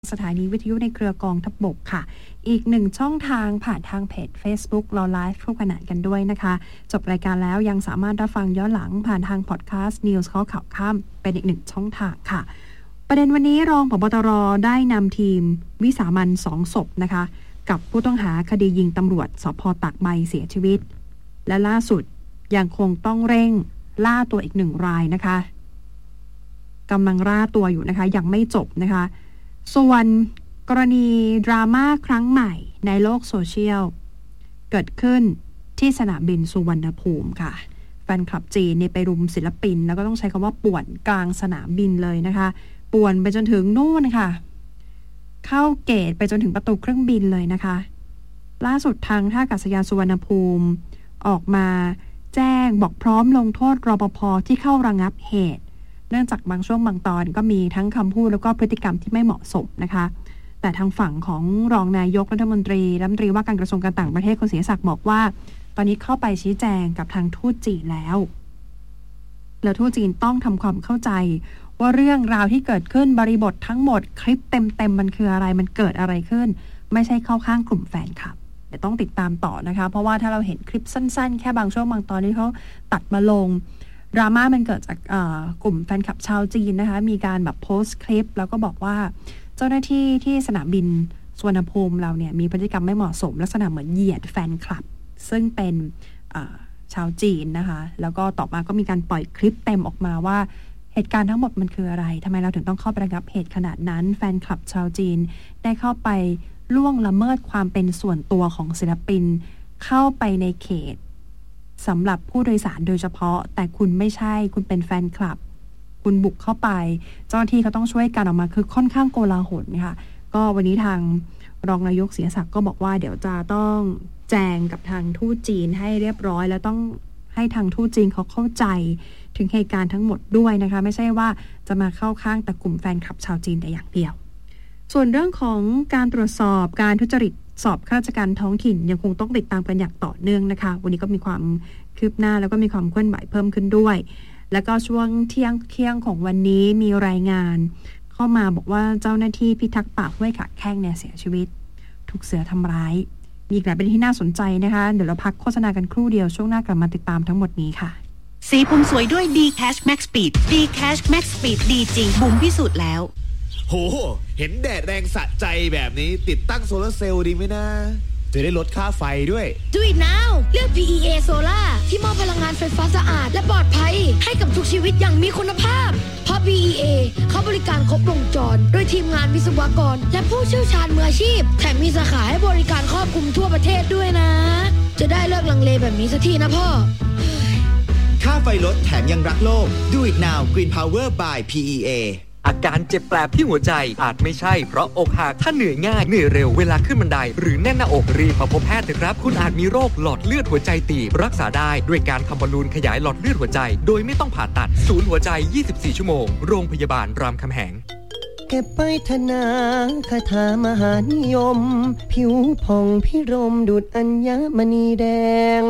สถานีวิทยุในเครือกองทัพบกค่ะอีกหนึ่งช่องทางผ่านทางเพจ Facebook เราไลฟ์คู่ขนานกันด้วยนะคะจบรายการแล้วยังสามารถรับฟังย้อนหลังผ่านทางพอดแคสต์ News ข้อข่าวค่ำเป็นอีกหนึ่งช่องทางค่ะประเด็นวันนี้รองผบ.ตร.ได้นำทีมวิสามัญ2 ศพนะคะกับผู้ต้องหาคดียิงตำรวจสภ.ตากใบเสียชีวิตและล่าสุดยังคงต้องเร่งล่าตัวอีก1 รายนะคะกำลังล่าตัวอยู่นะคะยังไม่จบนะคะส่วนกรณีดราม่าครั้งใหม่ในโลกโซเชียลเกิดขึ้นที่สนามบินสุวรรณภูมิค่ะแฟนคลับจีนไปรุมศิลปินแล้วก็ต้องใช้คำว่าป่วนกลางสนามบินเลยนะคะป่วนไปจนถึงนู่นค่ะเข้าเกตไปจนถึงประตูเครื่องบินเลยนะคะล่าสุดทางท่าอากาศยานสุวรรณภูมิออกมาแจ้งบอกพร้อมลงโทษรปภ.ที่เข้าระงับเหตุเนื่องจากบางช่วงบางตอนก็มีทั้งคำพูดแล้วก็พฤติกรรมที่ไม่เหมาะสมนะคะแต่ทางฝั่งของรองนายกรัฐมนตรีว่าการกระทรวงการต่างประเทศคุณศรีศักดิ์บอกว่าตอนนี้เข้าไปชี้แจงกับทางทูตจีนแล้วทูตจีนต้องทำความเข้าใจว่าเรื่องราวที่เกิดขึ้นบริบททั้งหมดคลิปเต็มมันคืออะไรมันเกิดอะไรขึ้นไม่ใช่เข้าข้างกลุ่มแฟนคลับเดี๋ยวต้องติดตามต่อนะคะเพราะว่าถ้าเราเห็นคลิปสั้นๆแค่บางช่วงบางตอนที่เขาตัดมาลงดราม่ามันเกิดจากกลุ่มแฟนคลับชาวจีนนะคะมีการแบบโพสต์คลิปแล้วก็บอกว่าเจ้าหน้าที่ที่สนามบินสุวรรณภูมิเราเนี่ยมีพฤติกรรมไม่เหมาะสมลักษณะเหมือนเหยียดแฟนคลับซึ่งเป็นชาวจีนนะคะแล้วก็ต่อมาก็มีการปล่อยคลิปเต็มออกมาว่าเหตุการณ์ทั้งหมดมันคืออะไรทำไมเราถึงต้องเข้าไประงับเหตุขนาดนั้นแฟนคลับชาวจีนได้เข้าไปล่วงละเมิดความเป็นส่วนตัวของศิลปินเข้าไปในเขตสำหรับผู้โดยสารโดยเฉพาะแต่คุณไม่ใช่คุณเป็นแฟนคลับคุณบุกเข้าไปเจ้าหน้าที่เขาต้องช่วยกันออกมาคือค่อนข้างโกลาหลค่ะก็วันนี้ทางรองนายกศรีศักดิ์ก็บอกว่าเดี๋ยวจะต้องแจ้งกับทางทูตจีนให้เรียบร้อยแล้วต้องให้ทางทูตจีนเขาเข้าใจถึงเหตุการณ์ทั้งหมดด้วยนะคะไม่ใช่ว่าจะมาเข้าข้างแต่กลุ่มแฟนคลับชาวจีนแต่อย่างเดียวส่วนเรื่องของการตรวจสอบการทุจริตสอบข้าราชการท้องถิ่นยังคงต้องติดตามกันอย่างต่อเนื่องนะคะวันนี้ก็มีความคืบหน้าแล้วก็มีความเคลื่อนไหวเพิ่มขึ้นด้วยแล้วก็ช่วงเที่ยงของวันนี้มีรายงานเข้ามาบอกว่าเจ้าหน้าที่พิทักษ์ป่าห้วยขาแข้งเนี่ยเสียชีวิตถูกเสือทำร้ายมีอีกหลายประเด็นที่น่าสนใจนะคะเดี๋ยวเราพักโฆษณากันครู่เดียวช่วงหน้ากลับมาติดตามทั้งหมดนี้ค่ะสีผมสวยด้วย D-Cash Max Speed D-Cash Max Speed ดีจริงบุ๋มพิสูจน์แล้วโหเห็นแดดแรงสะใจแบบนี้ติดตั้งโซลาร์เซลล์ดีไหมนะจะได้ลดค่าไฟด้วย Do it now เลือก PEA Solar ที่มอบพลังงานไฟฟ้าสะอาดและปลอดภัยให้กับทุกชีวิตอย่างมีคุณภาพเพราะ PEA เขาบริการครบวงจรโดยทีมงานวิศวกรและผู้เชี่ยวชาญมืออาชีพแถมมีสาขาให้บริการครอบคลุมทั่วประเทศด้วยนะจะได้เลิกลังเลแบบนี้สักทีนะพ่อค่าไฟลดแถมยังรักโลก Do it now Green Power by PEA อาการเจ็บแปลบที่หัวใจอาจไม่ใช่เพราะอกหักถ้าเหนื่อยง่ายเหนื่อยเร็วเวลาขึ้นบันไดหรือแน่นหน้าอกรีบมาพบแพทย์เถอะครับคุณอาจมีโรคหลอดเลือดหัวใจตีบรักษาได้ด้วยการทำบอลลูนขยายหลอดเลือดหัวใจโดยไม่ต้องผ่าตัดศูนย์หัวใจ24ชั่วโมงโรงพยาบาลรามคำแหงเก็บไปธนาคาถามหานิยมผิวผ่องพิรมดุจอัญมณีแดง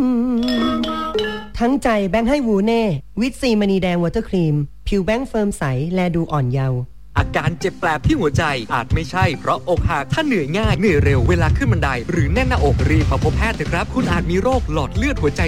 ทั้งใจแบงค์ให้วูเน่วิตซีมณีแดงวอเตอร์ครีมผิวแบงค์เฟิร์มใสแลดูอ่อนเยาว์อาการเจ็บแปลบที่หัวใจอาจไม่ใช่เพราะอกหักถ้าเหนื่อยง่ายเหนื่อยเร็วเวลาขึ้นบันไดหรือแน่นหน้าอกรีบมาพบแพทย์เถอะครับคุณอาจมีโรคหลอดเลือดหัวใจ